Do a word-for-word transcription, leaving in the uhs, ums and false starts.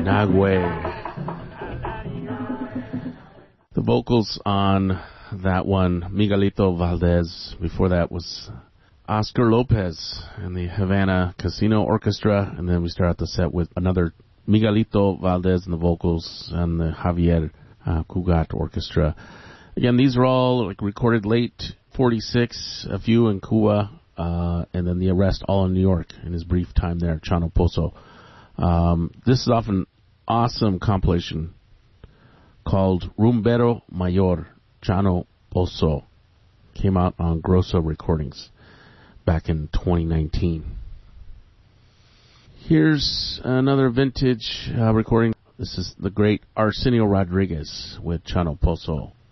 Nagüe. The vocals on that one, Miguelito Valdez. Before that was Oscar Lopez and the Havana Casino Orchestra. And then we start out the set with another Miguelito Valdez and the vocals and the Javier uh, Cugat Orchestra. Again, these are all like recorded late forty-six, a few in Cuba, uh, and then the rest all in New York in his brief time there, Chano Pozo. Um, this is off an awesome compilation called Rumbero Mayor, Chano Pozo. Came out on Grosso Recordings back in twenty nineteen. Here's another vintage uh, recording. This is the great Arsenio Rodriguez with Chano Pozo.